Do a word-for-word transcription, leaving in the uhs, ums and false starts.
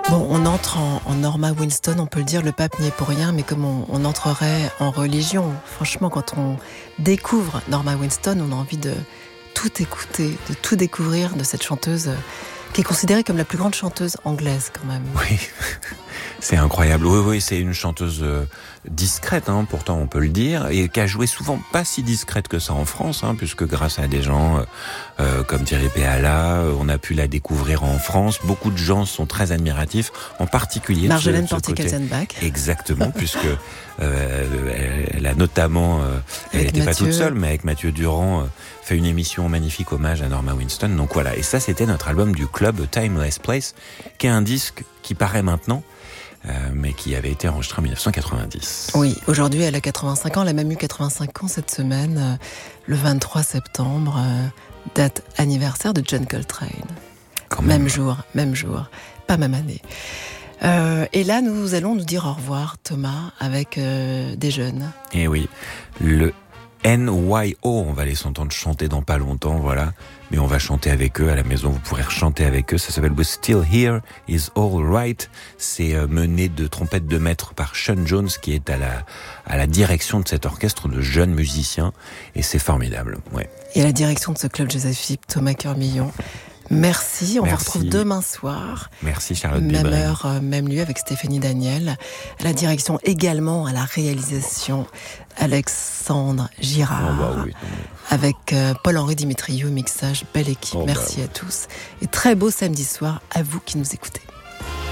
Bon, on entre en, en Norma Winston, on peut le dire, le pape n'y est pour rien, mais comme on, on entrerait en religion. Franchement, quand on découvre Norma Winston, on a envie de tout écouter, de tout découvrir de cette chanteuse qui est considérée comme la plus grande chanteuse anglaise quand même. Oui, c'est incroyable. Oui, oui, c'est une chanteuse euh, discrète, hein, pourtant on peut le dire, et qui a joué souvent pas si discrète que ça en France, hein, puisque grâce à des gens euh, euh, comme Thierry Péala, euh, on a pu la découvrir en France. Beaucoup de gens sont très admiratifs, en particulier Marjolaine ce, ce Portier-Kaltenbach. Exactement, puisque euh, elle, elle a notamment, euh, elle n'était pas toute seule, mais avec Mathieu Durand, euh, fait une émission magnifique hommage à Norma Winston. Donc voilà, et ça c'était notre album du club Timeless Place, qui est un disque qui paraît maintenant, euh, mais qui avait été enregistré en dix-neuf cent quatre-vingt-dix. Oui, aujourd'hui elle a quatre-vingt-cinq ans, elle a même eu quatre-vingt-cinq ans cette semaine, euh, le vingt-trois septembre, euh, date anniversaire de John Coltrane. Quand même. Même jour, même jour, pas même année. Euh, et là, nous allons nous dire au revoir, Thomas, avec euh, des jeunes. Et oui, le N Y O, on va les entendre chanter dans pas longtemps, voilà. Mais on va chanter avec eux à la maison, vous pourrez rechanter avec eux. Ça s'appelle We're Still Here, Is All Right. C'est mené de trompette de maître par Sean Jones, qui est à la, à la direction de cet orchestre de jeunes musiciens. Et c'est formidable, ouais. Et à la direction de ce club Joséphine, Thomas Kermillon. Merci, on Merci. vous retrouve demain soir. Merci Charlotte Même Bébrin. heure, même lieu avec Stéphanie Daniel. À la direction également, à la réalisation, Alexandre Girard. Oh bah oui, non, mais... Avec euh, Paul-Henri Dimitriou, mixage, belle équipe. Oh Merci bah oui. à tous. Et très beau samedi soir à vous qui nous écoutez.